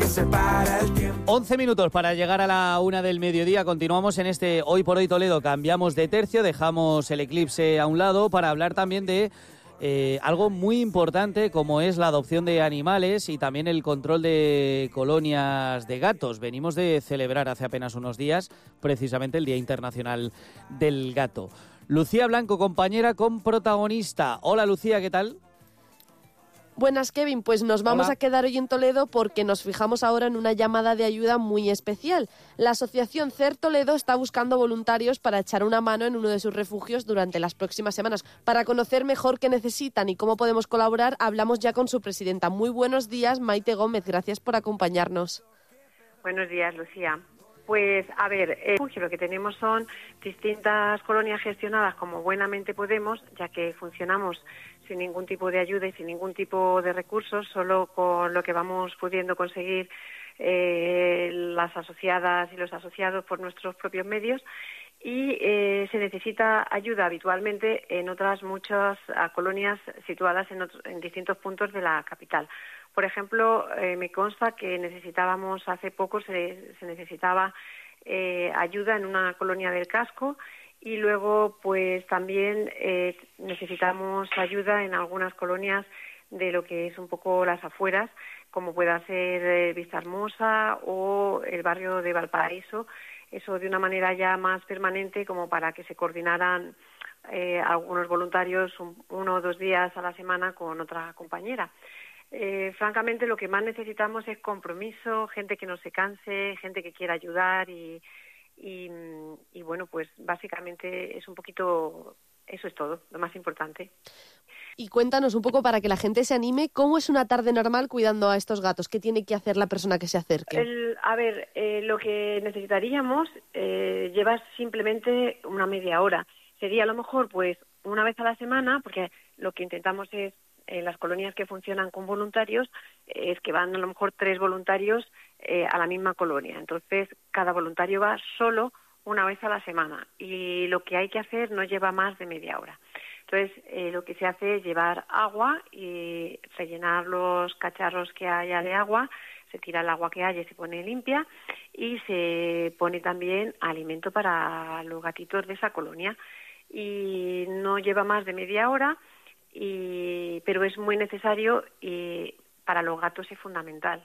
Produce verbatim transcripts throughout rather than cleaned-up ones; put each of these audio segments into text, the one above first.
separa el tiempo. once minutos para llegar a la una del mediodía. Continuamos en este Hoy por Hoy Toledo. Cambiamos de tercio, dejamos el eclipse a un lado para hablar también de eh, algo muy importante como es la adopción de animales y también el control de colonias de gatos. Venimos de celebrar hace apenas unos días precisamente el Día Internacional del Gato. Lucía Blanco, compañera con protagonista. Hola Lucía, ¿qué tal? Buenas, Kevin. Pues nos vamos Hola. a quedar hoy en Toledo porque nos fijamos ahora en una llamada de ayuda muy especial. La asociación C E R Toledo está buscando voluntarios para echar una mano en uno de sus refugios durante las próximas semanas. Para conocer mejor qué necesitan y cómo podemos colaborar, hablamos ya con su presidenta. Muy buenos días, Maite Gómez. Gracias por acompañarnos. Buenos días, Lucía. Pues, a ver, el refugio lo que tenemos son distintas colonias gestionadas como buenamente podemos, ya que funcionamos sin ningún tipo de ayuda y sin ningún tipo de recursos, solo con lo que vamos pudiendo conseguir eh, las asociadas y los asociados por nuestros propios medios. Y eh, se necesita ayuda habitualmente en otras muchas uh, colonias situadas en, otro, en distintos puntos de la capital. Por ejemplo, eh, me consta que necesitábamos, hace poco se, se necesitaba eh, ayuda en una colonia del Casco y luego pues también eh, necesitamos ayuda en algunas colonias de lo que es un poco las afueras, como pueda ser eh, Vistahermosa o el barrio de Valparaíso, eso de una manera ya más permanente como para que se coordinaran eh, algunos voluntarios un, uno o dos días a la semana con otra compañera. Eh, francamente lo que más necesitamos es compromiso, gente que no se canse, gente que quiera ayudar y, y, y bueno, pues básicamente es un poquito, eso es todo, lo más importante. Y cuéntanos un poco para que la gente se anime, ¿cómo es una tarde normal cuidando a estos gatos? ¿Qué tiene que hacer la persona que se acerque? El, a ver, eh, lo que necesitaríamos eh, llevar simplemente una media hora. Sería a lo mejor pues una vez a la semana, porque lo que intentamos es, en las colonias que funcionan con voluntarios, eh, es que van a lo mejor tres voluntarios eh, a la misma colonia. Entonces, cada voluntario va solo una vez a la semana y lo que hay que hacer no lleva más de media hora. Entonces, eh, lo que se hace es llevar agua y rellenar los cacharros que haya de agua, se tira el agua que haya y se pone limpia y se pone también alimento para los gatitos de esa colonia. Y no lleva más de media hora, y, pero es muy necesario y para los gatos es fundamental.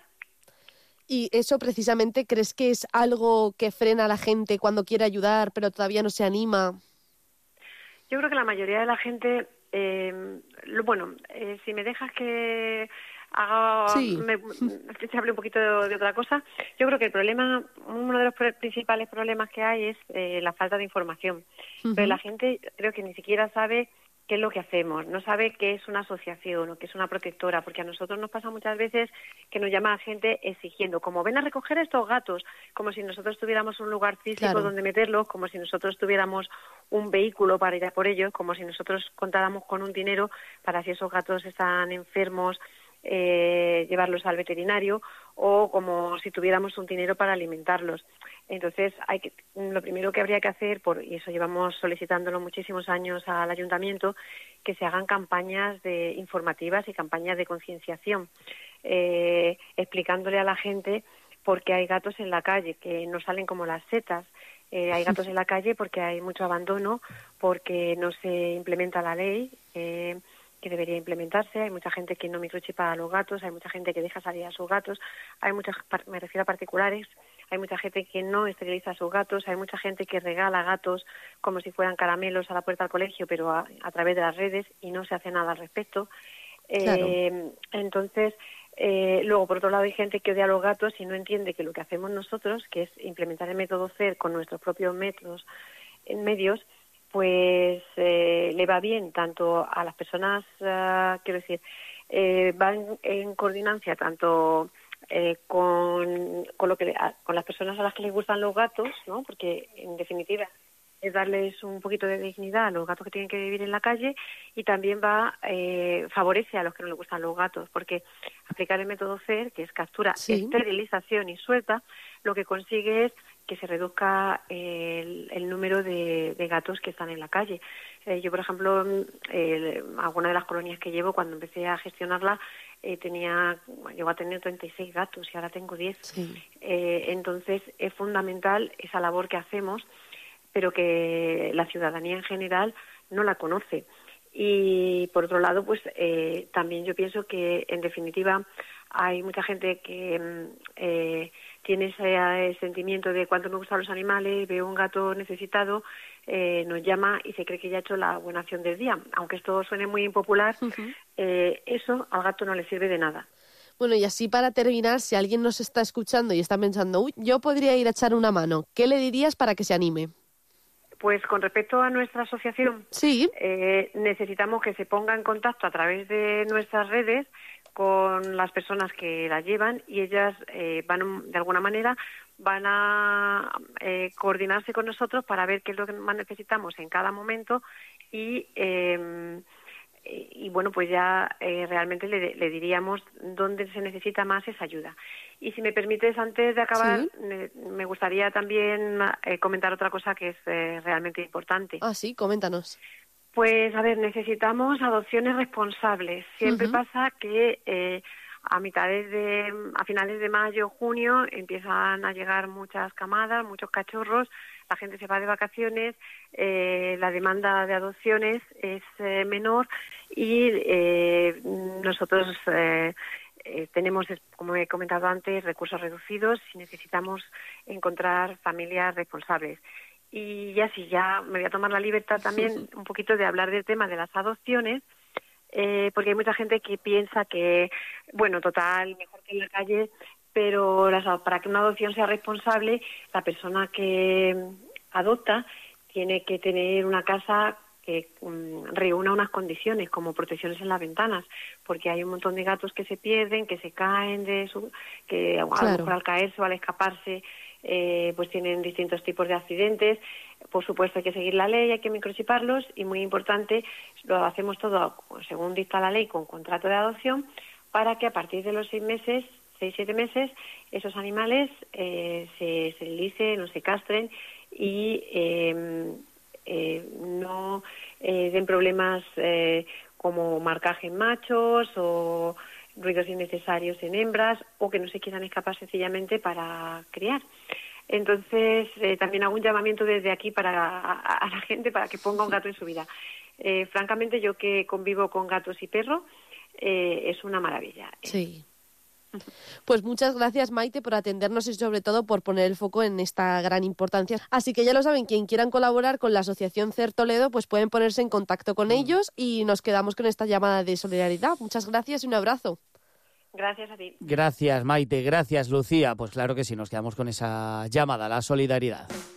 ¿Y eso precisamente crees que es algo que frena a la gente cuando quiere ayudar pero todavía no se anima? Yo creo que la mayoría de la gente, eh, lo, bueno, eh, si me dejas que haga, sí. me, me, se hable un poquito de, de otra cosa, yo creo que el problema, uno de los pre- principales problemas que hay es eh, la falta de información. Uh-huh. Pero la gente creo que ni siquiera sabe qué es lo que hacemos, no sabe qué es una asociación o qué es una protectora, porque a nosotros nos pasa muchas veces que nos llama la gente exigiendo, como ven a recoger estos gatos, como si nosotros tuviéramos un lugar físico claro. donde meterlos, como si nosotros tuviéramos un vehículo para ir a por ellos, como si nosotros contáramos con un dinero para si esos gatos están enfermos, eh, llevarlos al veterinario, o como si tuviéramos un dinero para alimentarlos. Entonces, hay que, lo primero que habría que hacer, por, y eso llevamos solicitándolo muchísimos años al ayuntamiento, que se hagan campañas de informativas y campañas de concienciación, eh, explicándole a la gente por qué hay gatos en la calle, que no salen como las setas. Eh, hay gatos en la calle porque hay mucho abandono, porque no se implementa la ley eh, que debería implementarse, hay mucha gente que no microchipa a los gatos, hay mucha gente que deja salir a sus gatos, hay muchas, me refiero a particulares, hay mucha gente que no esteriliza a sus gatos, hay mucha gente que regala gatos como si fueran caramelos a la puerta del colegio, pero a, a través de las redes y no se hace nada al respecto. Claro. Eh, entonces, eh, luego, por otro lado, hay gente que odia a los gatos y no entiende que lo que hacemos nosotros, que es implementar el método C E R con nuestros propios métodos, en medios, pues eh, le va bien tanto a las personas, uh, quiero decir, eh, van en coordinancia tanto eh, con, con, lo que, con las personas a las que les gustan los gatos, ¿no? Porque, en definitiva, es darles un poquito de dignidad a los gatos que tienen que vivir en la calle y también va eh, favorece a los que no les gustan los gatos, porque aplicar el método C E R, que es captura, sí. esterilización y suelta, lo que consigue es que se reduzca el, el número de, de gatos que están en la calle. Eh, yo, por ejemplo, eh, alguna de las colonias que llevo, cuando empecé a gestionarla, eh, tenía, llegó a tener treinta y seis gatos y ahora tengo diez. Sí. Eh, entonces es fundamental esa labor que hacemos, pero que la ciudadanía en general no la conoce. Y por otro lado, pues eh, también yo pienso que en definitiva hay mucha gente que eh, tiene ese, ese sentimiento de cuánto me gustan los animales, veo un gato necesitado, eh, nos llama y se cree que ya ha hecho la buena acción del día. Aunque esto suene muy impopular, uh-huh. eh, eso al gato no le sirve de nada. Bueno, y así para terminar, si alguien nos está escuchando y está pensando, uy, yo podría ir a echar una mano, ¿qué le dirías para que se anime? Pues con respecto a nuestra asociación, sí. eh, necesitamos que se ponga en contacto a través de nuestras redes con las personas que la llevan y ellas eh, van, de alguna manera, van a eh, coordinarse con nosotros para ver qué es lo que más necesitamos en cada momento y... Eh, y bueno, pues ya eh, realmente le, le diríamos dónde se necesita más esa ayuda. Y si me permites, antes de acabar, ¿Sí? me, me gustaría también eh, comentar otra cosa que es eh, realmente importante. Ah, sí, coméntanos. Pues, a ver, necesitamos adopciones responsables. Siempre Uh-huh. pasa que eh, a mitades de, a finales de mayo, junio, empiezan a llegar muchas camadas, muchos cachorros, la gente se va de vacaciones, eh, la demanda de adopciones es eh, menor y eh, nosotros eh, eh, tenemos, como he comentado antes, recursos reducidos y necesitamos encontrar familias responsables. Y ya sí, ya me voy a tomar la libertad también un poquito de hablar del tema de las adopciones, eh, porque hay mucha gente que piensa que, bueno, total, mejor que en la calle, pero las, para que una adopción sea responsable, la persona que adopta tiene que tener una casa que um, reúna unas condiciones, como protecciones en las ventanas, porque hay un montón de gatos que se pierden, que se caen, de su, que claro. a lo mejor al caerse o al escaparse, eh, pues tienen distintos tipos de accidentes. Por supuesto hay que seguir la ley, hay que microchiparlos y muy importante, lo hacemos todo según dicta la ley con contrato de adopción, para que a partir de los seis meses seis, siete meses, esos animales eh, se esterilicen o se castren y eh, eh, no eh, den problemas eh, como marcaje en machos o ruidos innecesarios en hembras o que no se quieran escapar sencillamente para criar. Entonces, eh, también hago un llamamiento desde aquí para a, a la gente para que ponga un gato en su vida. Eh, francamente, yo que convivo con gatos y perros, eh, es una maravilla. Sí. Pues muchas gracias, Maite, por atendernos y sobre todo por poner el foco en esta gran importancia. Así que ya lo saben, quien quieran colaborar con la Asociación C E R Toledo, pues pueden ponerse en contacto con mm. ellos y nos quedamos con esta llamada de solidaridad. Muchas gracias y un abrazo. Gracias a ti. Gracias, Maite. Gracias, Lucía. Pues claro que sí, nos quedamos con esa llamada, la solidaridad.